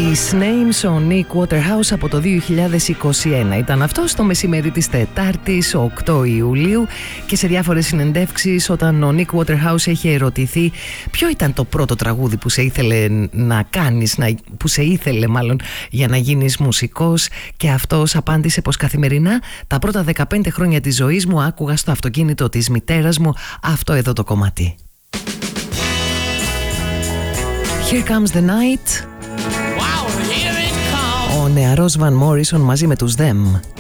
His Name's ο Nick Waterhouse από το 2021. Ήταν αυτό στο μεσημέρι της Τετάρτης, 8 Ιουλίου, και σε διάφορες συνεντεύξεις όταν ο Nick Waterhouse έχει ερωτηθεί ποιο ήταν το πρώτο τραγούδι που σε ήθελε να κάνεις, που σε ήθελε μάλλον για να γίνεις μουσικός, και αυτός απάντησε πως καθημερινά τα πρώτα 15 χρόνια της ζωής μου άκουγα στο αυτοκίνητο της μητέρας μου αυτό εδώ το κομμάτι. Here Comes the Night. Ο νεαρός Van Morrison μαζί με τους Them.